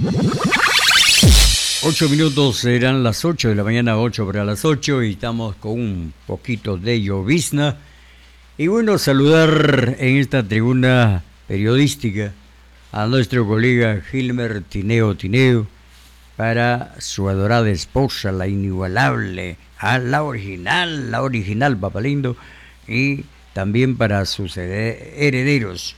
8 minutos, serán las 8 de la mañana, 8 para las 8, y estamos con un poquito de llovizna. Y bueno, saludar en esta tribuna periodística a nuestro colega Gilmer Tineo, para su adorada esposa, la inigualable, la original, papá lindo, y también para sus herederos.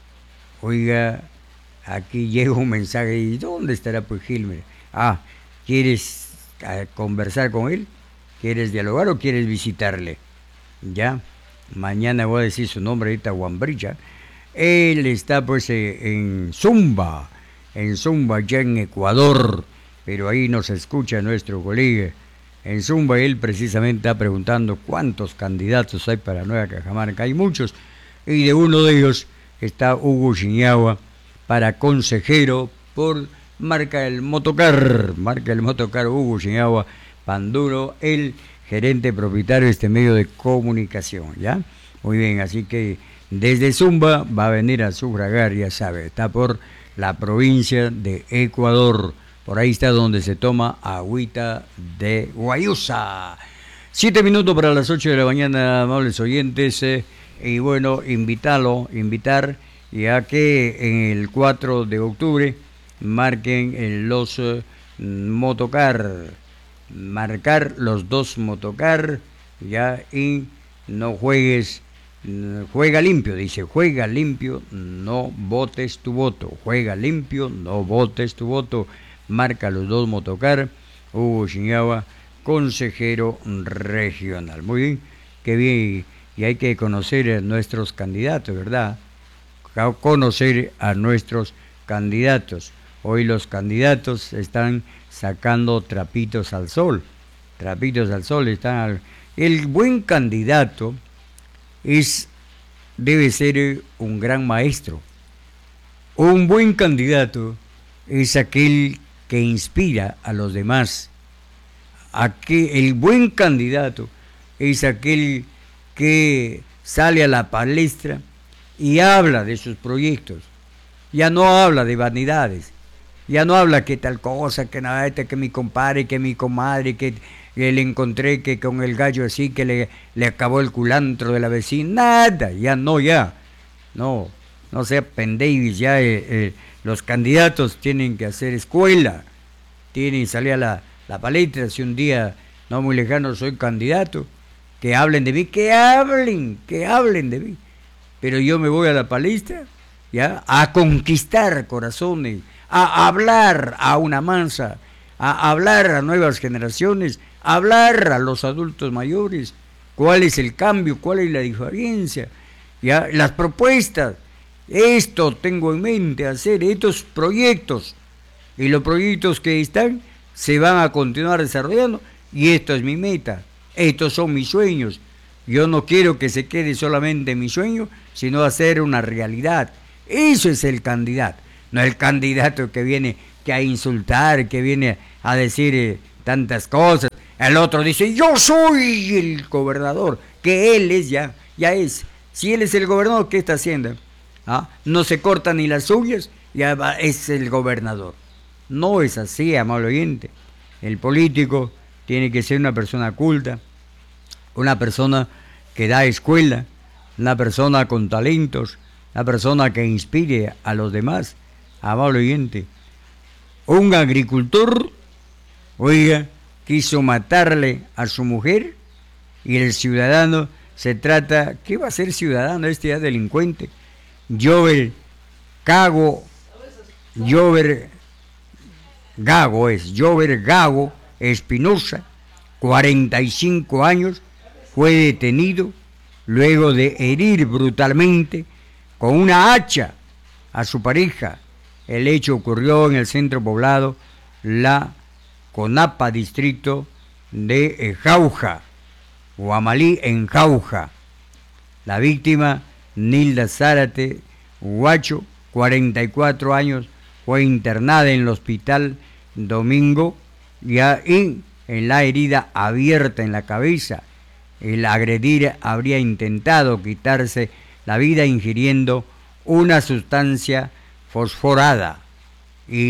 Oiga, aquí llega un mensaje, ¿y dónde estará pues Gilmer? ¿Quieres conversar con él? ¿Quieres dialogar o quieres visitarle? Ya, mañana voy a decir su nombre, ahorita Guambrilla. Él está pues en Zumba, ya en Ecuador, pero ahí nos escucha nuestro colega. En Zumba él precisamente está preguntando cuántos candidatos hay para Nueva Cajamarca. Hay muchos, y de uno de ellos está Hugo Chiñagua para consejero por marca el motocar Hugo Chiñagua Panduro, el gerente propietario de este medio de comunicación, ¿ya? Muy bien, así que desde Zumba va a venir a sufragar, ya sabe, está por la provincia de Ecuador, por ahí está donde se toma agüita de Guayusa. 7 minutos para las 8 de la mañana, amables oyentes, y bueno, invitar, ya que en el 4 de octubre marquen los motocar, marcar los dos motocar, ya, y no juegues, juega limpio, dice, juega limpio, no votes tu voto, juega limpio, no votes tu voto, marca los dos motocar, Hugo Chiñagua, consejero regional. Muy bien, qué bien, y hay que conocer a nuestros candidatos, ¿verdad? Conocer a nuestros candidatos. Hoy los candidatos están sacando trapitos al sol, el buen candidato debe ser un gran maestro. Un buen candidato es aquel que inspira a los demás. El buen candidato es aquel que sale a la palestra y habla de sus proyectos. Ya no habla de vanidades. Ya no habla que tal cosa, que nada, que mi compadre, que mi comadre, que le encontré que con el gallo así, que le acabó el culantro de la vecina. Nada, no sea pendevis, ya los candidatos tienen que hacer escuela, tienen que salir a la palestra. Si un día no muy lejano soy candidato, que hablen de mí, que hablen de mí. Pero yo me voy a la palestra, ya, a conquistar corazones, a hablar a una masa, a hablar a nuevas generaciones, a hablar a los adultos mayores, cuál es el cambio, cuál es la diferencia, ya, las propuestas, esto tengo en mente, hacer estos proyectos, y los proyectos que están se van a continuar desarrollando, y esto es mi meta, estos son mis sueños. Yo no quiero que se quede solamente en mi sueño, sino hacer una realidad. Eso es el candidato. No el candidato que viene a insultar, que viene a decir tantas cosas. El otro dice, yo soy el gobernador, que él es ya es. Si él es el gobernador, ¿qué está haciendo? No se corta ni las uñas, es el gobernador. No es así, amable oyente. El político tiene que ser una persona culta, una persona que da escuela, una persona con talentos, una persona que inspire a los demás. Amable oyente, un agricultor, oiga, quiso matarle a su mujer, y el ciudadano ¿qué va a ser ciudadano este ya delincuente? Jover Gago Espinosa, 45 años, fue detenido luego de herir brutalmente con una hacha a su pareja. El hecho ocurrió en el centro poblado La Conapa, distrito de Jauja, Guamalí, en Jauja. La víctima, Nilda Zárate Guacho, 44 años, fue internada en el hospital Domingo, y en la herida abierta en la cabeza. El agredir habría intentado quitarse la vida ingiriendo una sustancia fosforada, y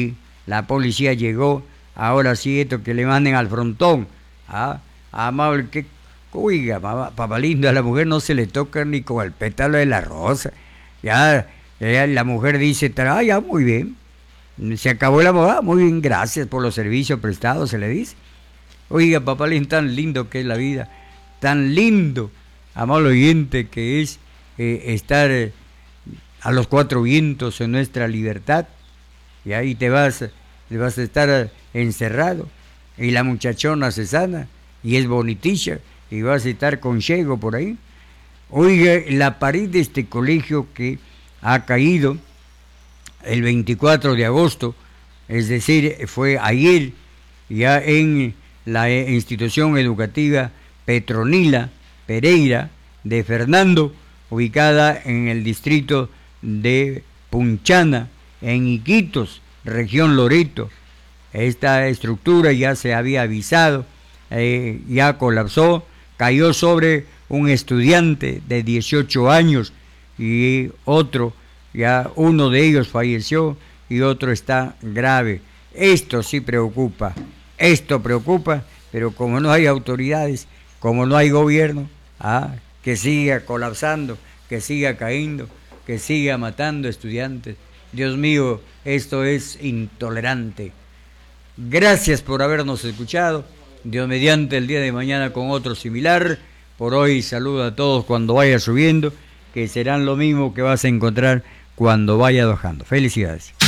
la policía llegó, ahora sí esto que le manden al frontón. ¿Ah? Amable, que oiga, papá lindo, a la mujer no se le toca ni con el pétalo de la rosa. Ya, la mujer dice, ya muy bien, se acabó la boda, muy bien, gracias por los servicios prestados, se le dice. Oiga, papá lindo, tan lindo que es la vida, tan lindo, amable oyente, que es estar a los cuatro vientos en nuestra libertad, y ahí te vas a estar encerrado, y la muchachona se sana, y es bonitilla, y vas a estar con Chego por ahí. Oiga, la pared de este colegio que ha caído el 24 de agosto, es decir, fue ayer, ya en la institución educativa Petronila Pereira de Fernando, ubicada en el distrito de Punchana, en Iquitos, región Loreto. Esta estructura ya se había avisado, ya colapsó, cayó sobre un estudiante de 18 años y otro, ya uno de ellos falleció y otro está grave. Esto sí preocupa, esto preocupa, pero como no hay autoridades, como no hay gobierno, que siga colapsando, que siga cayendo, que siga matando estudiantes. Dios mío, esto es intolerante. Gracias por habernos escuchado. Dios mediante, el día de mañana con otro similar. Por hoy saludo a todos cuando vaya subiendo, que serán lo mismo que vas a encontrar cuando vaya bajando. Felicidades.